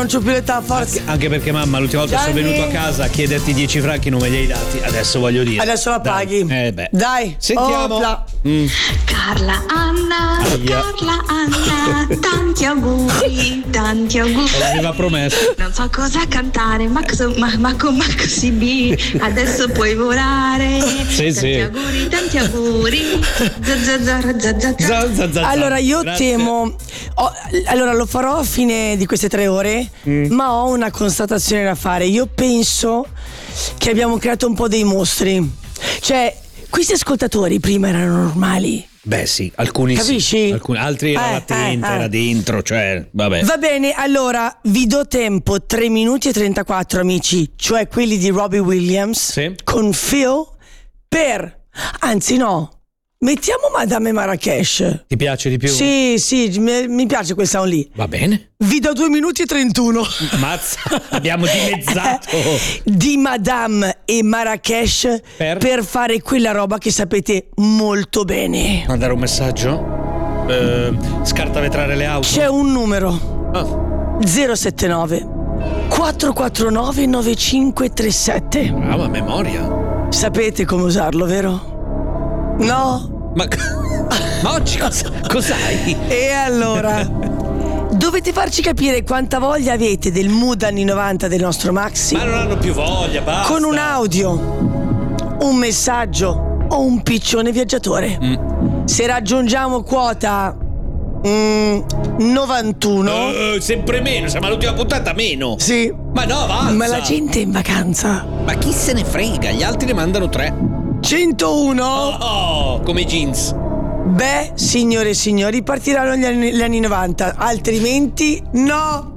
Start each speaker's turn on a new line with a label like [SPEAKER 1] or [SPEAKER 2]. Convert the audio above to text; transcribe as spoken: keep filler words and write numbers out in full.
[SPEAKER 1] non c'ho più l'età, forza.
[SPEAKER 2] Anche, anche perché mamma l'ultima volta
[SPEAKER 1] Gianni.
[SPEAKER 2] sono venuto a casa a chiederti dieci franchi, non me li hai dati. Adesso voglio dire.
[SPEAKER 1] Adesso la
[SPEAKER 2] Dai.
[SPEAKER 1] paghi.
[SPEAKER 2] Eh beh.
[SPEAKER 1] Dai.
[SPEAKER 2] Sentiamo.
[SPEAKER 1] Opla.
[SPEAKER 2] Mm.
[SPEAKER 3] Carla Anna,
[SPEAKER 2] Aia.
[SPEAKER 3] Carla Anna, tanti auguri, tanti auguri.
[SPEAKER 2] L'aveva promesso.
[SPEAKER 3] Non so cosa cantare, ma, cosa, ma, ma con Marco C B adesso puoi volare.
[SPEAKER 2] Sì,
[SPEAKER 3] tanti
[SPEAKER 2] sì.
[SPEAKER 3] auguri, tanti auguri. Zazzazzara, zazzazzara.
[SPEAKER 2] Za, za, za,
[SPEAKER 1] Allora io
[SPEAKER 2] Grazie.
[SPEAKER 1] temo ho- allora lo farò a fine di queste tre ore,
[SPEAKER 2] Mm.
[SPEAKER 1] ma ho una constatazione da fare. Io penso che abbiamo creato un po' dei mostri. Cioè, questi ascoltatori prima erano normali.
[SPEAKER 2] Beh sì, alcuni
[SPEAKER 1] Capisci?
[SPEAKER 2] sì, alcuni, altri era
[SPEAKER 1] Eh,
[SPEAKER 2] latente,
[SPEAKER 1] eh, eh.
[SPEAKER 2] era dentro, cioè, vabbè.
[SPEAKER 1] Va bene, allora vi do tempo tre minuti e trentaquattro, amici, cioè quelli di Robbie Williams
[SPEAKER 2] Sì.
[SPEAKER 1] con Phil per, anzi no, mettiamo Madame Marrakesh.
[SPEAKER 2] Ti piace di più?
[SPEAKER 1] Sì, sì, mi, mi piace quel sound lì.
[SPEAKER 2] Va bene.
[SPEAKER 1] Vi do due minuti e trentuno.
[SPEAKER 2] Mazza, abbiamo dimezzato.
[SPEAKER 1] Di Madame e Marrakesh
[SPEAKER 2] Per?
[SPEAKER 1] per fare quella roba che sapete molto bene.
[SPEAKER 2] Mandare un messaggio? Eh, scarta vetrare le auto?
[SPEAKER 1] C'è un numero
[SPEAKER 2] Ah,
[SPEAKER 1] zero sette nove quattro quattro nove nove cinque tre sette.
[SPEAKER 2] brava memoria.
[SPEAKER 1] Sapete come usarlo, vero? No?
[SPEAKER 2] Ma, ma oggi cosa, cos'hai?
[SPEAKER 1] E allora dovete farci capire quanta voglia avete del mood anni novanta del nostro Maxi
[SPEAKER 2] Ma non hanno più voglia, basta.
[SPEAKER 1] con un audio, un messaggio o un piccione viaggiatore.
[SPEAKER 2] Mm.
[SPEAKER 1] Se raggiungiamo quota mm, novantuno,
[SPEAKER 2] Eh, sempre meno, siamo all'ultima puntata meno.
[SPEAKER 1] sì,
[SPEAKER 2] Ma no, avanza.
[SPEAKER 1] ma la gente è in vacanza.
[SPEAKER 2] Ma chi se ne frega? Gli altri ne mandano tre.
[SPEAKER 1] centouno.
[SPEAKER 2] Oh, come i jeans.
[SPEAKER 1] Beh, signore e signori, partiranno gli anni, gli anni novanta, altrimenti no.